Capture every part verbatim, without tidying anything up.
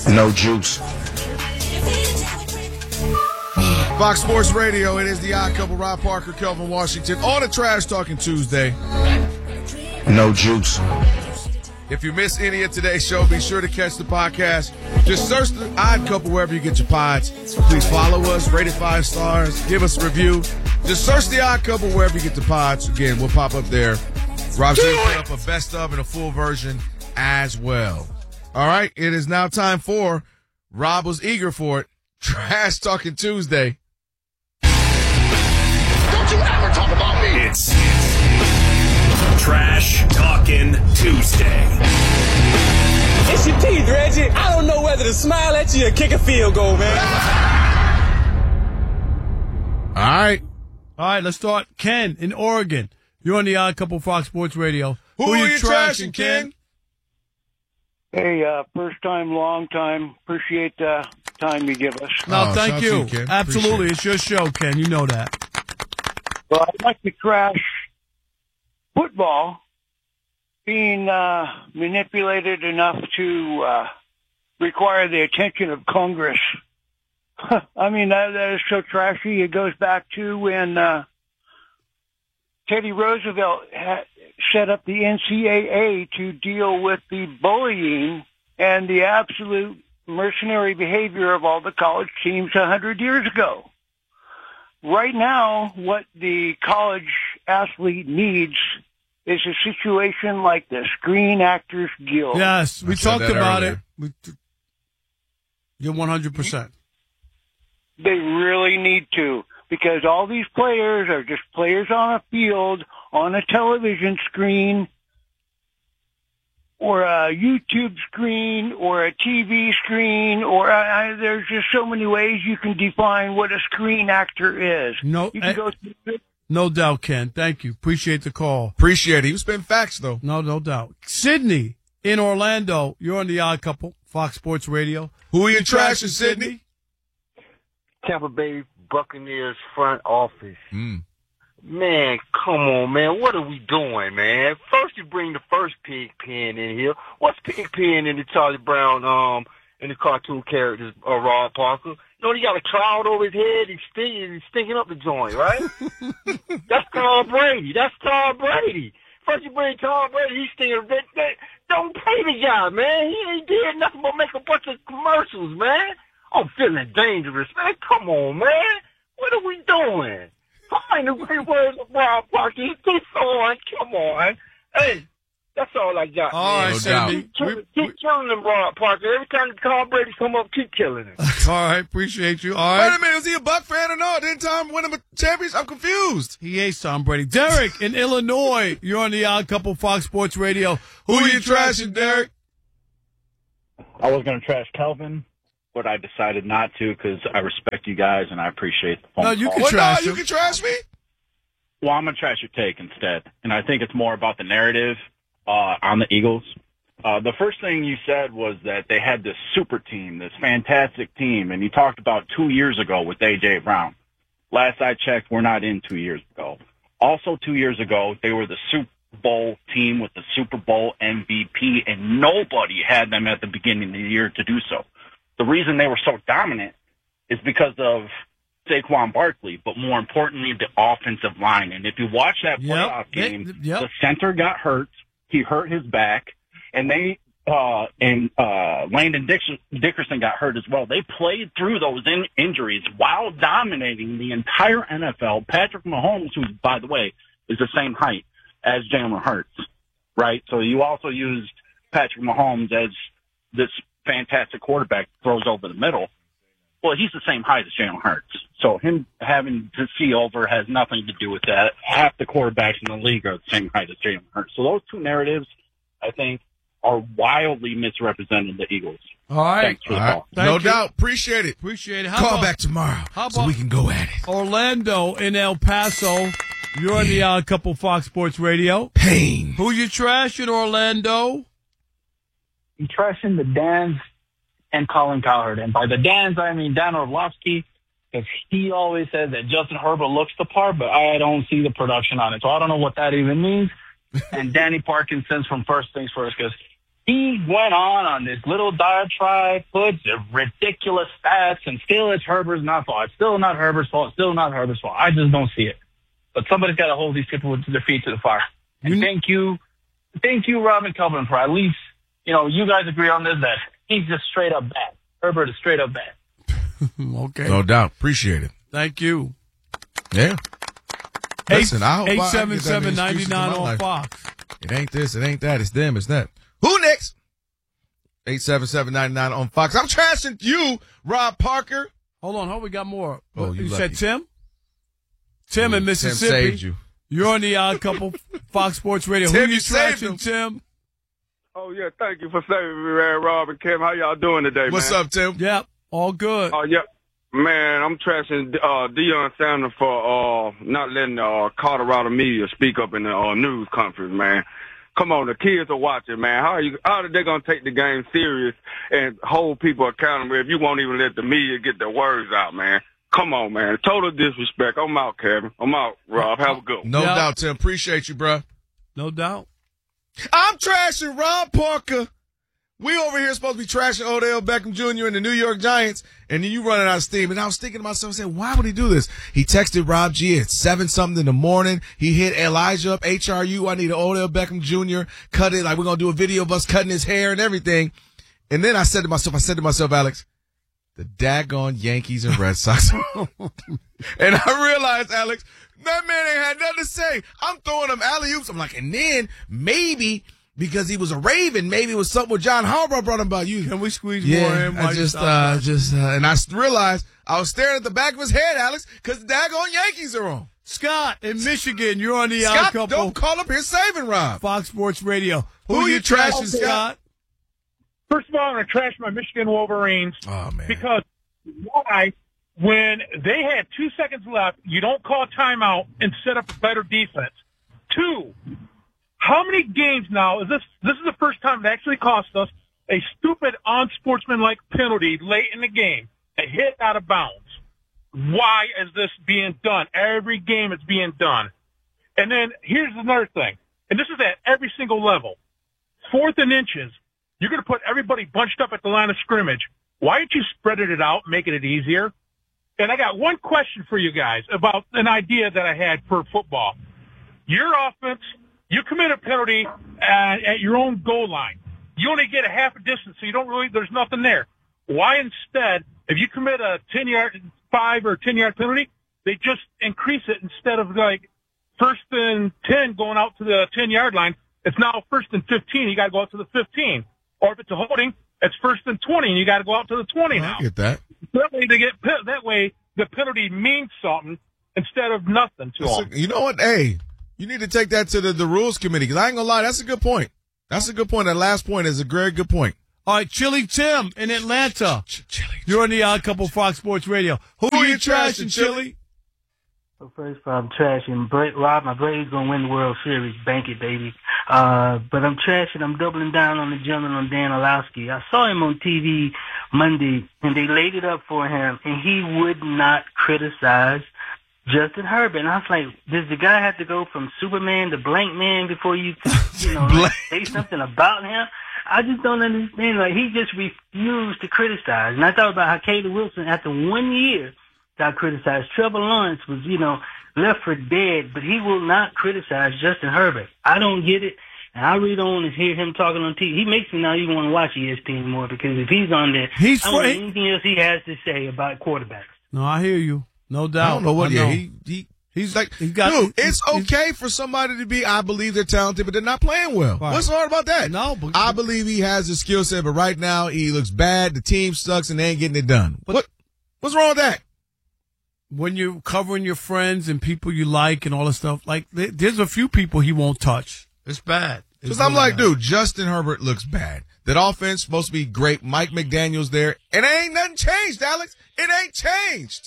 No juice. Fox Sports Radio, it is the Odd Couple, Rob Parker, Kelvin Washington, on a Trash Talking Tuesday. No juice. If you miss any of today's show, be sure to catch the podcast. Just search the Odd Couple wherever you get your pods. Please follow us, rate it five stars, give us a review. Just search the Odd Couple wherever you get the pods. Again, we'll pop up there. Rob's going to put up a best of and a full version as well. All right, it is now time for, Rob was eager for it, Trash Talking Tuesday. Don't you ever talk about me! It's Trash Talking Tuesday. It's your teeth, Reggie. I don't know whether to smile at you or kick a field goal, man. All right. All right, let's start. Ken in Oregon. You're on the Odd Couple Fox Sports Radio. Who, Who are you trashing, Ken? Hey, uh, first time, long time. Appreciate the time you give us. No, Oh, thank shout you. out to you, Ken. Absolutely. Appreciate It's your show, Ken. You know that. Well, I'd like to trash football being uh, manipulated enough to uh, require the attention of Congress. I mean, that, that is so trashy. It goes back to when uh, Teddy Roosevelt had set up the N C double A to deal with the bullying and the absolute mercenary behavior of all the college teams a hundred years ago. Right now, what the college athlete needs is a situation like the Screen Actors Guild. Yes, we I said talked that about earlier. it. We, you're one hundred percent. They really need to, because all these players are just players on a field, on a television screen, or a YouTube screen, or a T V screen, or uh, there's just so many ways you can define what a screen actor is. No, you can eh, go through no doubt, Ken. Thank you. Appreciate the call. Appreciate it. He was spitting facts, though. No, no doubt. Sydney in Orlando. You're on the Odd Couple, Fox Sports Radio. Who are you trashing, Sydney? Tampa Bay Buccaneers front office. Mm. Man, come on, man. What are we doing, man? First you bring the first Pigpen in here. What's Pigpen in the Charlie Brown, um, in the cartoon characters, uh, Rob Parker? You know, he got a cloud over his head. He's stinking, he's stinking up the joint, right? That's Tom Brady. That's Tom Brady. First you bring Tom Brady, he's stinking. That, that, don't pay the guy, man. He ain't did nothing but make a bunch of commercials, man. I'm feeling dangerous, man. Come on, man. What are we doing? Find the great words of Rob Parker. This on. Come on. Hey, that's all I got. All man. right, Sydney. Keep, kill, keep killing him, Rob Parker. Every time Tom Brady come up, keep killing him. All right, appreciate you. All Wait right. a minute. Was he a Buck fan or no? Didn't Tom win him a championship? I'm confused. He hates Tom Brady. Derek in Illinois. You're on the Odd Couple Fox Sports Radio. Who are you trashing, Derek? I was going to trash Kelvin, but I decided not to because I respect you guys and I appreciate the phone No, you call. can Well, trash no, you him. can trash me. Well, I'm going to trash your take instead. And I think it's more about the narrative uh, on the Eagles. Uh, the first thing you said was that they had this super team, this fantastic team, and you talked about two years ago with A J. Brown. Last I checked, we're not in two years ago. Also, two years ago, they were the Super Bowl team with the Super Bowl M V P, and nobody had them at the beginning of the year to do so. The reason they were so dominant is because of Saquon Barkley, but more importantly, the offensive line. And if you watch that Yep. playoff game, They- yep. the center got hurt. He hurt his back, and they uh, and uh, Landon Dixon, Dickerson got hurt as well. They played through those in- injuries while dominating the entire N F L. Patrick Mahomes, who, by the way, is the same height as Jalen Hurts, right? So you also used Patrick Mahomes as this fantastic quarterback that throws over the middle. Well, he's the same height as Jalen Hurts. So him having to see over has nothing to do with that. Half the quarterbacks in the league are the same height as Jalen Hurts. So those two narratives, I think, are wildly misrepresenting the Eagles. All right. Thanks for the All right. call. Thank No you. doubt. Appreciate it. Appreciate it. How Call about back tomorrow how so about- we can go at it. Orlando in El Paso? You're on the Odd Couple Fox Sports Radio. Pain. Who you trashing, Orlando? I'm trashing the Dans and Colin Cowherd. And by the Dans, I mean Dan Orlovsky, because he always says that Justin Herbert looks the part, but I don't see the production on it. So I don't know what that even means. And Danny Parkinson's from First Things First, because he went on on this little diatribe, puts ridiculous stats, and still it's Herbert's not fault. It's still not Herbert's fault. It's still not Herbert's fault. I just don't see it. But somebody's got to hold these people to their feet to the fire. And thank you, thank you, Robin Kelvin, for at least, you know, you guys agree on this, that he's just straight up bad. Herbert is straight up bad. Okay. No doubt. Appreciate it. Thank you. Yeah. Listen, I hope I- I eight get that seven seven, many nine excuses in nine my on life. Fox. It ain't this, it ain't that, it's them, it's that. Who next? eight seven seven, nine nine on Fox. I'm trashing you, Rob Parker. Hold on, hold on, we got more. Oh, you you said lucky. Tim? Tim Ooh, in Tim Mississippi. saved you. You're on the Odd Couple, Fox Sports Radio. Tim, Who you you saved trashing, him. Tim? Oh, yeah, thank you for saving me, man, Rob and Kim. How y'all doing today, What's man? up, Tim? Yep, all good. Oh, yeah. Man, I'm trashing uh, Deion Sanders for uh, not letting uh, Colorado media speak up in the uh, news conference, man. Come on, the kids are watching, man. How are you? How are they gonna take the game serious and hold people accountable if you won't even let the media get their words out, man? Come on, man. Total disrespect. I'm out, Kevin. I'm out, Rob. Have a good one. No Yeah. doubt, Tim. Appreciate you, bro. No doubt. I'm trashing Rob Parker. We over here supposed to be trashing Odell Beckham Junior and the New York Giants, and then you running out of steam. And I was thinking to myself, saying, why would he do this? He texted Rob G at seven something in the morning. He hit Elijah up, H R U. I need an Odell Beckham Junior Cut it like we're gonna do a video of us cutting his hair and everything. And then I said to myself, I said to myself, Alex, the daggone Yankees and Red Sox. And I realized, Alex, that man ain't had nothing to say. I'm throwing him alley-oops. I'm like, and then maybe because he was a Raven, maybe it was something with John Harbaugh brought him about you. Can we squeeze Yeah, more in? while I you just, stop uh, that? just, uh, and I realized I was staring at the back of his head, Alex, because the daggone Yankees are on. Scott in Michigan, you're on the Odd Scott, Couple. don't call up here saving Rob. Fox Sports Radio. Who, Who you you trashing, trashing, Scott? First of all, I'm going to trash my Michigan Wolverines Oh, man. because why, when they had two seconds left, you don't call timeout and set up a better defense. Two, how many games now is this? This is the first time it actually cost us a stupid unsportsmanlike penalty late in the game, a hit out of bounds. Why is this being done? Every game it's being done. And then here's another thing, and this is at every single level. Fourth and inches, you're going to put everybody bunched up at the line of scrimmage. Why aren't you spreading it out, making it easier? And I got one question for you guys about an idea that I had for football. Your offense, you commit a penalty at, at your own goal line. You only get a half a distance, so you don't really, there's nothing there. Why instead, if you commit a ten yard, five or ten yard penalty, they just increase it instead of like first and ten going out to the ten yard line. It's now first and fifteen. You got to go out to the fifteen. Or if it's a holding, it's first and twenty, and you got to go out to the twenty now. I get that. That way, they get that way, the penalty means something instead of nothing to them. You know what? Hey, you need to take that to the, the rules committee, because I ain't gonna lie, that's a good point. That's a good point. That last point is a very good point. All right, Chili Tim in Atlanta. Chili. You're on the Odd Couple, Fox Sports Radio. Who, Who are you you trashing, trashing, Chili? So first of all, I'm trashing Bra- Rob. My Braves gonna win the World Series. Bank it, baby. Uh, but I'm trashing. I'm doubling down on the gentleman on Dan Orlovsky. I saw him on T V Monday, and they laid it up for him, and he would not criticize Justin Herbert. And I was like, does the guy have to go from Superman to Blank Man before you, you know, like, say something about him? I just don't understand. Like, he just refused to criticize. And I thought about how Caleb Wilson, after one year, got criticized. Trevor Lawrence was, you know, left for dead, but he will not criticize Justin Herbert. I don't get it. And I really don't want to hear him talking on T V. He makes me not even want to watch E S P N anymore, because if he's on there, He's I don't know free. anything else he has to say about quarterbacks. No, I hear you. No doubt. I don't know what. I Yeah, know. he he He's like, he's got, dude. It's he's- okay for somebody to be. I believe they're talented, but they're not playing well. Right. What's hard about that? No, but I believe he has the skill set, but right now he looks bad. The team sucks, and they ain't getting it done. But- what? What's wrong with that? when you're covering your friends and people you like and all this stuff, like there- there's a few people he won't touch. It's bad. It's Because I'm really like, bad. dude, Justin Herbert looks bad. That offense supposed to be great. Mike McDaniel's there, and it ain't nothing changed, Alex. It ain't changed.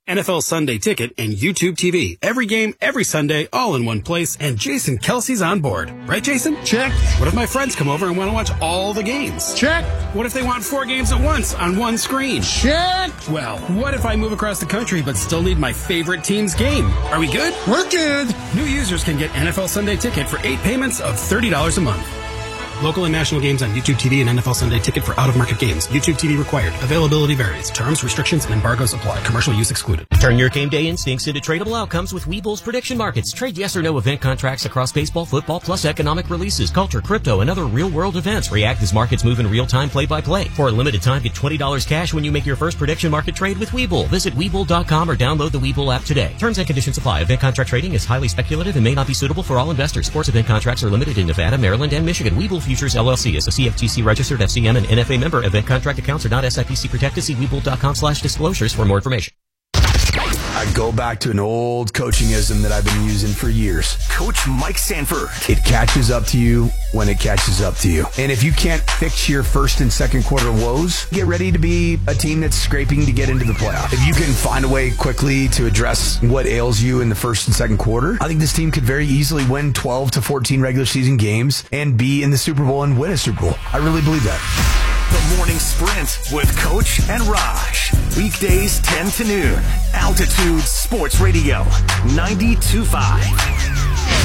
N F L Sunday Ticket, and YouTube T V. Every game, every Sunday, all in one place, and Jason Kelsey's on board. Right, Jason? Check. What if my friends come over and want to watch all the games? Check. What if they want four games at once on one screen? Check. Well, what if I move across the country but still need my favorite team's game? Are we good? We're good. New users can get N F L Sunday Ticket for eight payments of thirty dollars a month. Local and national games on YouTube T V and N F L Sunday Ticket for out-of-market games. YouTube T V required. Availability varies. Terms, restrictions, and embargoes apply. Commercial use excluded. Turn your game day instincts into tradable outcomes with Webull's prediction markets. Trade yes or no event contracts across baseball, football, plus economic releases, culture, crypto, and other real-world events. React as markets move in real time, play-by-play. For a limited time, get twenty dollars cash when you make your first prediction market trade with Webull. Visit Webull dot com or download the Webull app today. Terms and conditions apply. Event contract trading is highly speculative and may not be suitable for all investors. Sports event contracts are limited in Nevada, Maryland, and Michigan. Webull Futures, L L C is a C F T C registered F C M and N F A member. Event contract accounts are not S I P C protected. See Webull dot com slash disclosures for more information. I go back to an old coachingism that I've been using for years. Coach Mike Sanford. It catches up to you when it catches up to you. And if you can't fix your first and second quarter woes, get ready to be a team that's scraping to get into the playoff. If you can find a way quickly to address what ails you in the first and second quarter, I think this team could very easily win twelve to fourteen regular season games and be in the Super Bowl and win a Super Bowl. I really believe that. The Morning Sprint with Coach and Raj. Weekdays ten to noon. Altitude Sports Radio ninety-two point five.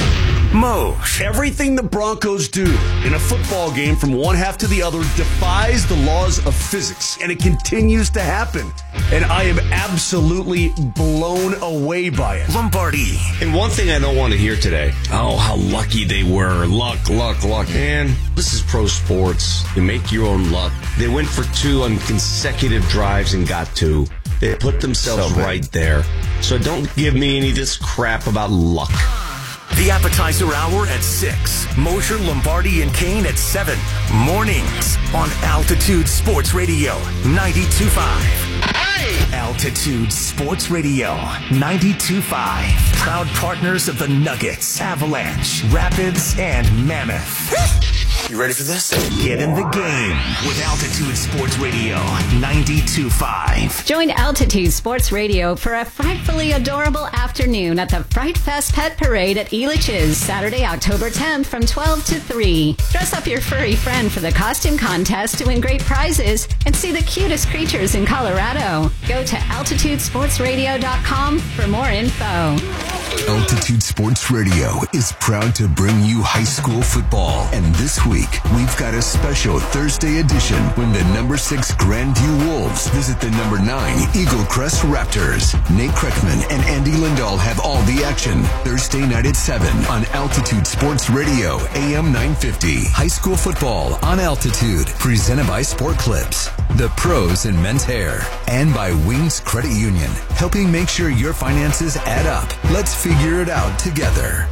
Moj. Everything the Broncos do in a football game from one half to the other defies the laws of physics, and it continues to happen. And I am absolutely blown away by it. Lombardi. And one thing I don't want to hear today, oh, how lucky they were. Luck, luck, luck. Man, this is pro sports. You make your own luck. They went for two on consecutive drives and got two. They put themselves so right there. So don't give me any of this crap about luck. The Appetizer Hour at six. Mosher, Lombardi, and Kane at seven. Mornings on Altitude Sports Radio ninety-two point five. Hey! Altitude Sports Radio ninety-two point five. Proud partners of the Nuggets, Avalanche, Rapids, and Mammoth. You ready for this? Get in the game with Altitude Sports Radio ninety-two point five. Join Altitude Sports Radio for a frightfully adorable afternoon at the Fright Fest Pet Parade at Elitch's, Saturday, October tenth from twelve to three. Dress up your furry friend for the costume contest to win great prizes and see the cutest creatures in Colorado. Go to altitude sports radio dot com for more info. Altitude Sports Radio is proud to bring you high school football. And this week, we've got a special Thursday edition when the number six Grandview Wolves visit the number nine Eagle Crest Raptors. Nate Kreckman and Andy Lindahl have all the action. Thursday night at seven on Altitude Sports Radio, A M nine fifty. High school football on Altitude, presented by Sport Clips, the pros in men's hair, and by Wings Credit Union, helping make sure your finances add up. Let's figure it out together.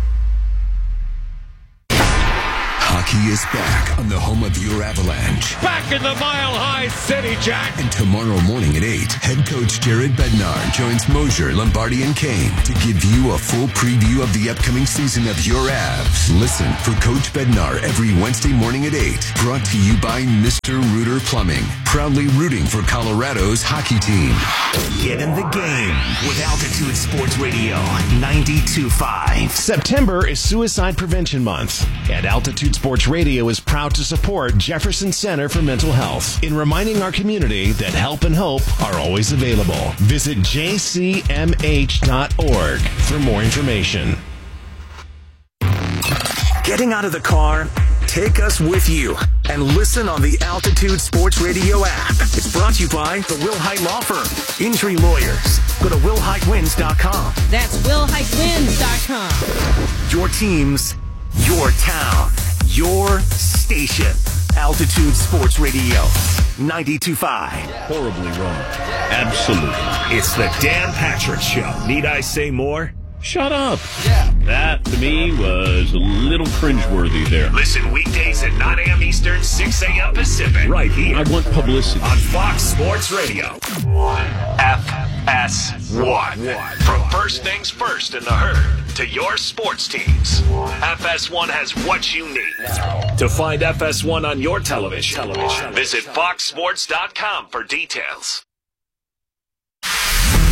Hockey is back on the home of your Avalanche. Back in the Mile High City, Jack. And tomorrow morning at eight, head coach Jared Bednar joins Mosher, Lombardi, and Kane to give you a full preview of the upcoming season of your Avs. Listen for Coach Bednar every Wednesday morning at eight. Brought to you by Mister Rooter Plumbing, proudly rooting for Colorado's hockey team. Get in the game with Altitude Sports Radio ninety-two point five. September is Suicide Prevention Month, and Altitude Sports Radio is proud to support Jefferson Center for Mental Health in reminding our community that help and hope are always available. Visit j c m h dot org for more information. Getting out of the car? Take us with you and listen on the Altitude Sports Radio app. It's brought to you by the Will Height Law Firm. Injury lawyers. Go to will height wins dot com. That's will height wins dot com. Your teams, your town, your station. Altitude Sports Radio ninety-two point five. Horribly wrong. Absolutely. It's the Dan Patrick Show. Need I say more? Shut up. Yeah. That, to me, was a little cringeworty there. Listen weekdays at nine a.m. Eastern, six a.m. Pacific. Right here. I want publicity. On Fox Sports Radio. F S one. From first things first in the herd to your sports teams. F S one has what you need. To find F S one on your television, television. visit fox sports dot com for details. K K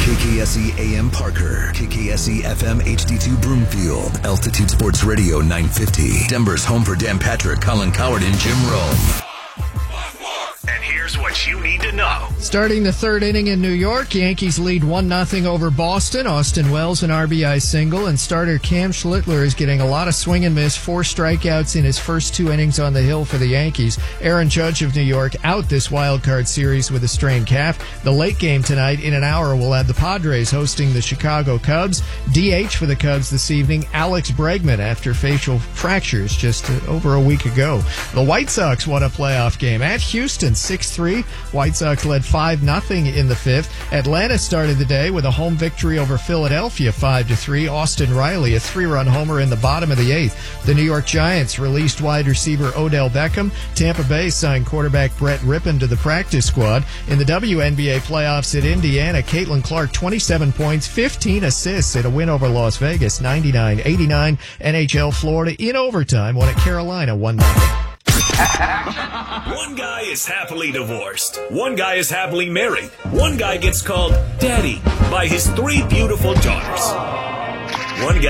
S E A M Parker, K K S E F M H D two Broomfield, Altitude Sports Radio nine fifty. Denver's home for Dan Patrick, Colin Coward, and Jim Rome. And here's what you need to know. Starting the third inning in New York, Yankees lead one nothing over Boston. Austin Wells, an R B I single, and starter Cam Schlittler is getting a lot of swing and miss. Four strikeouts in his first two innings on the hill for the Yankees. Aaron Judge of New York out this wild card series with a strained calf. The late game tonight in an hour will have the Padres hosting the Chicago Cubs. D H for the Cubs this evening, Alex Bregman, after facial fractures just uh, over a week ago. The White Sox won a playoff game at Houston, six three. White Sox led five nothing in the fifth. Atlanta started the day with a home victory over Philadelphia, five to three. Austin Riley, a three-run homer in the bottom of the eighth. The New York Giants released wide receiver Odell Beckham. Tampa Bay signed quarterback Brett Rippon to the practice squad. In the W N B A playoffs at Indiana, Caitlin Clark, twenty-seven points, fifteen assists in a win over Las Vegas, ninety-nine eighty-nine. N H L Florida in overtime won at Carolina, one nothing. One guy is happily divorced. One guy is happily married. One guy gets called daddy by his three beautiful daughters. One guy